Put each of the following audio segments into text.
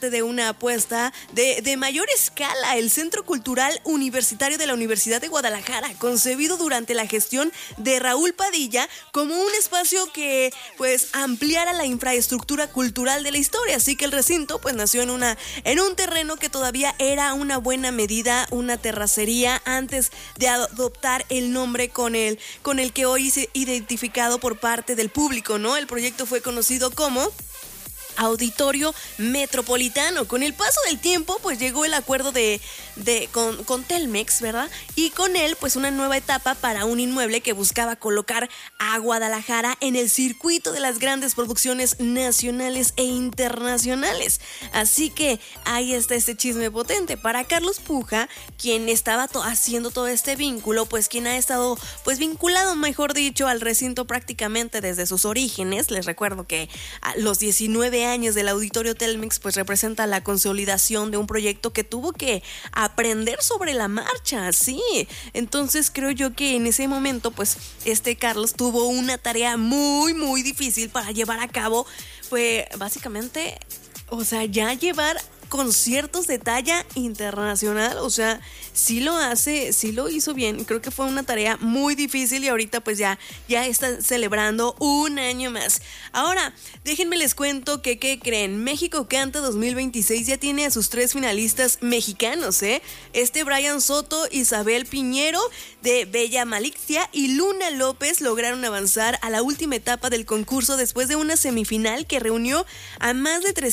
de una apuesta de mayor escala, el Centro Cultural Universitario de la Universidad de Guadalajara, concebido durante la gestión de Raúl Padilla como un espacio que pues ampliara la infraestructura cultural de la historia. Así que el recinto pues nació en un terreno que todavía era una buena medida, una terracería, antes de adoptar el nombre con el que hoy es identificado por parte del público, ¿no? El proyecto fue conocido como Auditorio Metropolitano. Con el paso del tiempo pues llegó el acuerdo con Telmex, ¿verdad? Y con él pues una nueva etapa para un inmueble que buscaba colocar a Guadalajara en el circuito de las grandes producciones nacionales e internacionales. Así que ahí está este chisme potente para Carlos Puja, quien estaba haciendo todo este vínculo, pues quien ha estado pues vinculado, mejor dicho, al recinto prácticamente desde sus orígenes. Les recuerdo que a los 19 años del Auditorio Telmex pues representa la consolidación de un proyecto que tuvo que aprender sobre la marcha, sí. Entonces creo yo que en ese momento pues Carlos tuvo una tarea muy muy difícil para llevar a cabo, pues básicamente, o sea, ya llevar conciertos de talla internacional. O sea, sí lo hizo bien. Creo que fue una tarea muy difícil y ahorita pues ya está celebrando un año más. Ahora, déjenme les cuento que, ¿qué creen? México Canta 2026 ya tiene a sus 3 finalistas mexicanos, ¿eh? Brian Soto, Isabel Piñero de Bella Malicia y Luna López lograron avanzar a la última etapa del concurso después de una semifinal que reunió a más de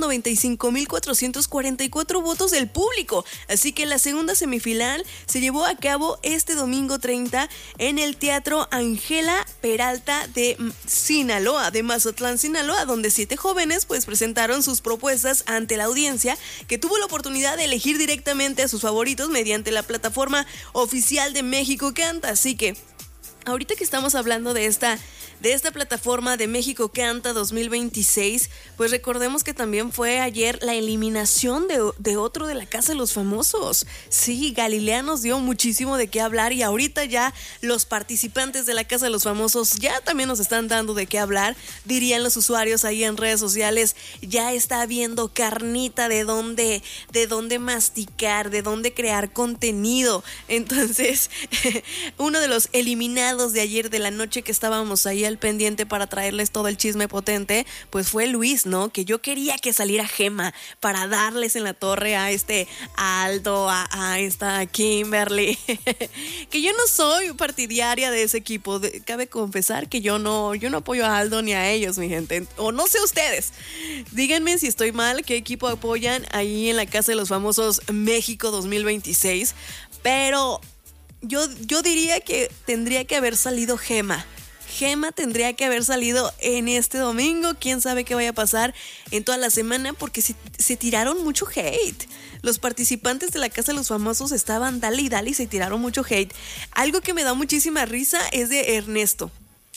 395,444 votos del público. Así que la segunda semifinal se llevó a cabo este domingo 30 en el Teatro Ángela Peralta de Sinaloa, de Mazatlán, Sinaloa, donde 7 jóvenes pues presentaron sus propuestas ante la audiencia, que tuvo la oportunidad de elegir directamente a sus favoritos mediante la plataforma oficial de México Canta. Así que ahorita que estamos hablando de esta plataforma de México Canta 2026, pues recordemos que también fue ayer la eliminación de otro de la Casa de los Famosos. Sí, Galilea nos dio muchísimo de qué hablar y ahorita ya los participantes de la Casa de los Famosos ya también nos están dando de qué hablar, dirían los usuarios ahí en redes sociales. Ya está habiendo carnita de dónde masticar, de dónde crear contenido. Entonces, uno de los eliminados de ayer de la noche que estábamos ahí al pendiente para traerles todo el chisme potente, pues fue Luis, ¿no? Que yo quería que saliera Gema para darles en la torre a Aldo, a esta Kimberly. Que yo no soy partidaria de ese equipo. Cabe confesar que yo no apoyo a Aldo ni a ellos, mi gente. O no sé ustedes. Díganme si estoy mal, qué equipo apoyan ahí en la Casa de los Famosos México 2026. Pero yo diría que tendría que haber salido Gema. Gema tendría que haber salido en este domingo. Quién sabe qué vaya a pasar en toda la semana, porque se tiraron mucho hate. Los participantes de la Casa de los Famosos estaban dale y dale y se tiraron mucho hate. Algo que me da muchísima risa es de Ernesto.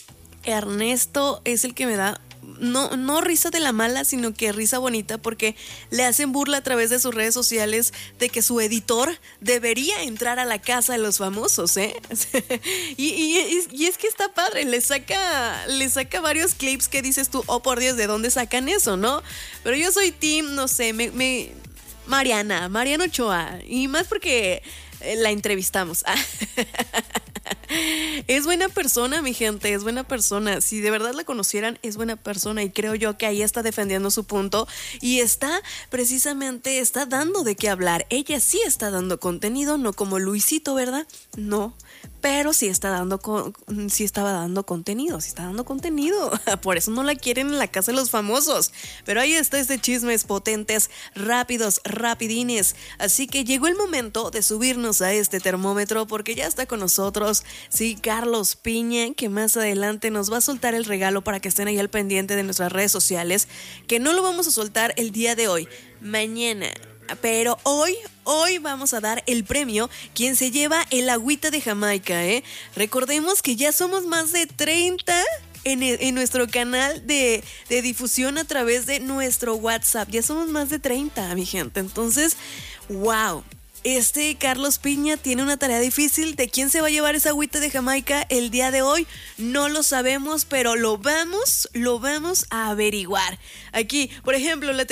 Ernesto es el que me da no risa de la mala, sino que risa bonita, porque le hacen burla a través de sus redes sociales de que su editor debería entrar a la Casa de los Famosos, ¿eh? y es que está padre, le saca varios clips que dices tú, oh por Dios, ¿de dónde sacan eso, no? Pero yo soy team, no sé, Mariana Ochoa, y más porque la entrevistamos. Es buena persona, mi gente, es buena persona. Si de verdad la conocieran, es buena persona, y creo yo que ahí está defendiendo su punto y está dando de qué hablar. Ella sí está dando contenido, no como Luisito, ¿verdad? No, pero sí está dando contenido. Por eso no la quieren en la Casa de los Famosos. Pero ahí está chismes potentes, rápidos, rapidines. Así que llegó el momento de subirnos a este termómetro, porque ya está con nosotros, sí, Carlos Piña, que más adelante nos va a soltar el regalo para que estén ahí al pendiente de nuestras redes sociales, que no lo vamos a soltar el día de hoy, mañana. Pero hoy vamos a dar el premio, quien se lleva el agüita de Jamaica, ¿eh? Recordemos que ya somos más de 30 en nuestro canal de difusión a través de nuestro WhatsApp. Ya somos más de 30, mi gente. Entonces, wow. Carlos Piña tiene una tarea difícil. ¿De quién se va a llevar esa agüita de Jamaica el día de hoy? No lo sabemos, pero lo vamos a averiguar. Aquí, por ejemplo, la